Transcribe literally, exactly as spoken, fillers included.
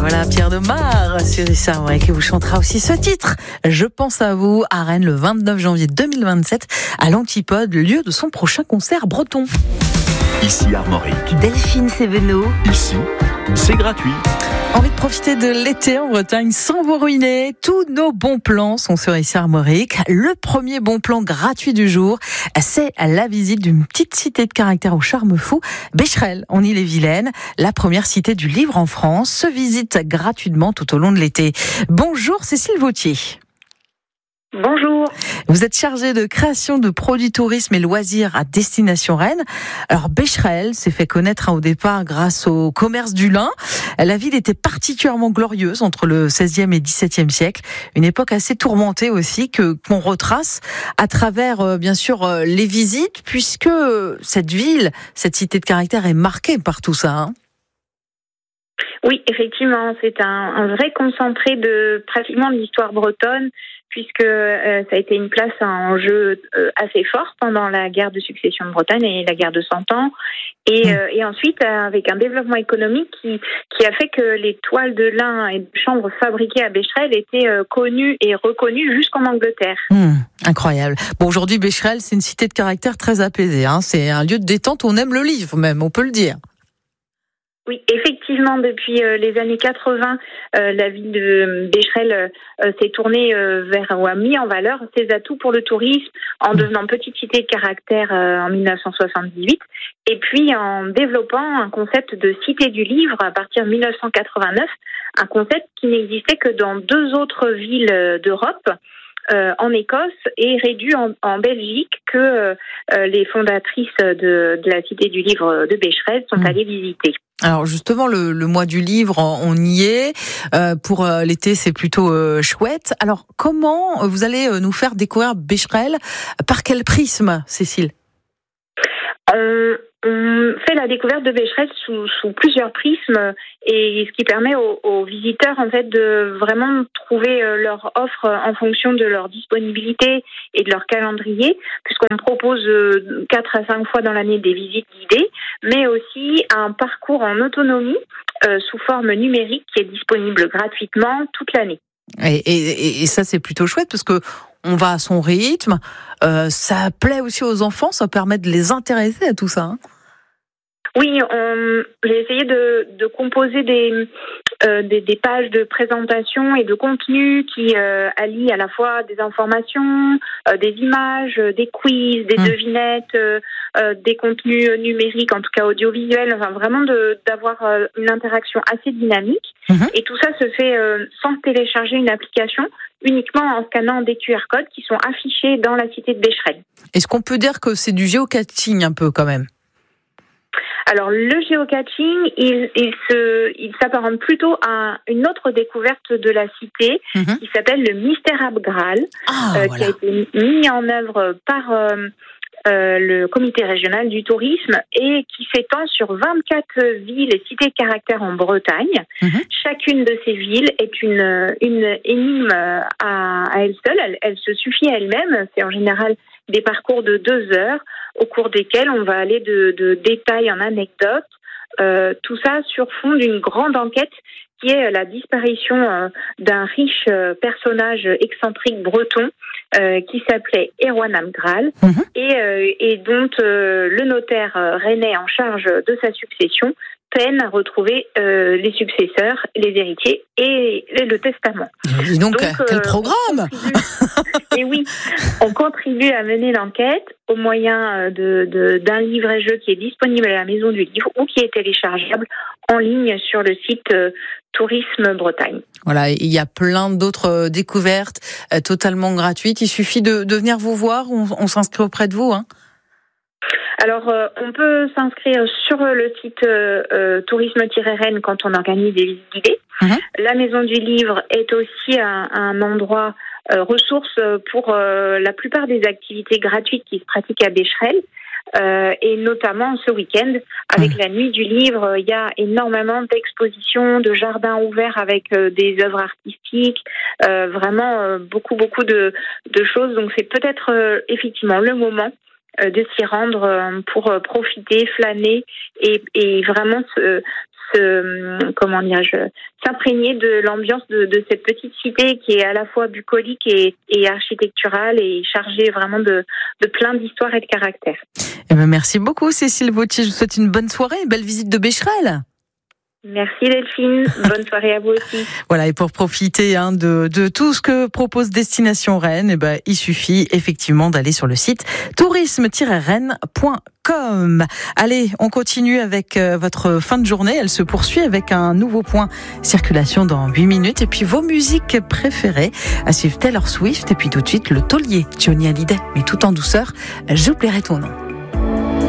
voilà Pierre Demar sur I C A qui vous chantera aussi ce titre. Je pense à vous à Rennes le vingt-neuf janvier deux mille vingt-sept à l'Antipode, lieu de son prochain concert breton. Ici Armorique. Delphine Sévenot. Ici, c'est gratuit. Envie de profiter de l'été en Bretagne sans vous ruiner? Tous nos bons plans sont sur I C A Armorique. Le premier bon plan gratuit du jour, c'est la visite d'une petite cité de caractère au charme fou, Becherel, en Ille-et-Vilaine, la première cité du livre en France, se visite gratuitement tout au long de l'été. Bonjour Cécile Vautier. Bonjour. Vous êtes chargée de création de produits tourisme et loisirs à destination Rennes. Alors Becherel s'est fait connaître au départ grâce au commerce du lin. La ville était particulièrement glorieuse entre le seizième et dix-septième siècle, une époque assez tourmentée aussi que qu'on retrace à travers euh, bien sûr euh, les visites, puisque cette ville, cette cité de caractère est marquée par tout ça. Hein. Oui, effectivement, c'est un, un vrai concentré de pratiquement de l'histoire bretonne, puisque euh, ça a été une place en jeu euh, assez forte pendant la guerre de succession de Bretagne et la guerre de Cent Ans, et, euh, et ensuite avec un développement économique qui, qui a fait que les toiles de lin et de chanvre fabriquées à Becherel étaient euh, connues et reconnues jusqu'en Angleterre. Mmh, incroyable. Bon, aujourd'hui, Becherel, c'est une cité de caractère très apaisée. Hein. C'est un lieu de détente où on aime le livre, même, on peut le dire. Oui, effectivement, depuis euh, les années quatre-vingts, euh, la ville de Becherel euh, s'est tournée euh, vers ou a mis en valeur ses atouts pour le tourisme en devenant petite cité de caractère euh, en dix-neuf cent soixante-dix-huit et puis en développant un concept de cité du livre à partir de dix-neuf cent quatre-vingt-neuf, un concept qui n'existait que dans deux autres villes d'Europe. Euh, en Écosse et réduit en, en Belgique que euh, les fondatrices de, de la Cité du Livre de Becherel sont mmh. allées visiter. Alors justement, le, le mois du livre, on y est. Euh, pour euh, l'été, c'est plutôt euh, chouette. Alors, comment vous allez nous faire découvrir Becherel? Par quel prisme, Cécile? On, on fait la découverte de Becherel sous, sous plusieurs prismes, et ce qui permet aux, aux visiteurs en fait de vraiment trouver leur offre en fonction de leur disponibilité et de leur calendrier, puisqu'on propose quatre à cinq fois dans l'année des visites guidées, mais aussi un parcours en autonomie euh, sous forme numérique qui est disponible gratuitement toute l'année. Et, et, et ça, c'est plutôt chouette parce que on va à son rythme. Euh, ça plaît aussi aux enfants, ça permet de les intéresser à tout ça. Hein. Oui, on, j'ai essayé de, de composer des, euh, des, des pages de présentation et de contenu qui euh, allient à la fois des informations, euh, des images, des quiz, des mmh. devinettes, euh, euh, des contenus numériques, en tout cas audiovisuels, enfin vraiment de, d'avoir euh, une interaction assez dynamique. Mmh. Et tout ça se fait euh, sans télécharger une application, uniquement en scannant des Q R codes qui sont affichés dans la cité de Becherel. Est-ce qu'on peut dire que c'est du géocaching un peu quand même ? Alors le géocaching, il, il se, il s'apparente plutôt à une autre découverte de la cité mmh. qui s'appelle le Mystérable Graal, ah, euh, voilà. qui a été mis en œuvre par euh, euh, le comité régional du tourisme et qui s'étend sur vingt-quatre villes et cités de caractère en Bretagne. Mmh. Chacune de ces villes est une, une énigme à, à elle seule. Elle, elle se suffit à elle-même. C'est en général des parcours de deux heures au cours desquels on va aller de, de détails en anecdotes, euh, tout ça sur fond d'une grande enquête qui est la disparition euh, d'un riche euh, personnage excentrique breton euh, qui s'appelait Erwan Amgral mmh. et, euh, et dont euh, le notaire euh, rennais en charge de sa succession peine à retrouver euh, les successeurs, les héritiers et, et le testament. Dis donc, donc quel euh, programme Et oui, on contribue à mener l'enquête au moyen de, de, d'un livret-jeu qui est disponible à la Maison du Livre ou qui est téléchargeable en ligne sur le site euh, Tourisme Bretagne. Voilà, il y a plein d'autres découvertes euh, totalement gratuites. Il suffit de, de venir vous voir, on, on s'inscrit auprès de vous, hein. Alors, euh, on peut s'inscrire sur le site euh, euh, tourisme-rennes quand on organise des visites guidées. Mmh. La Maison du Livre est aussi un, un endroit euh, ressource pour euh, la plupart des activités gratuites qui se pratiquent à Becherel. Euh, et notamment ce week-end, avec mmh. la Nuit du Livre, il y a énormément d'expositions, de jardins ouverts avec euh, des œuvres artistiques, euh, vraiment euh, beaucoup, beaucoup de, de choses. Donc, c'est peut-être euh, effectivement le moment de s'y rendre pour profiter, flâner et, et vraiment se, se, comment dirais-je, s'imprégner de l'ambiance de, de cette petite cité qui est à la fois bucolique et, et architecturale et chargée vraiment de, de plein d'histoires et de caractères. Eh ben, merci beaucoup Cécile Vautier, je vous souhaite une bonne soirée, belle visite de Becherel. Merci Delphine, bonne soirée à vous aussi. Voilà, et pour profiter hein, de, de tout ce que propose Destination Rennes, eh ben, il suffit effectivement d'aller sur le site tourisme tiret rennes point com. Allez, on continue avec euh, votre fin de journée, elle se poursuit avec un nouveau point circulation dans huit minutes, et puis vos musiques préférées, à suivre Taylor Swift, et puis tout de suite le taulier Johnny Hallyday, mais tout en douceur, j'oublierai ton nom.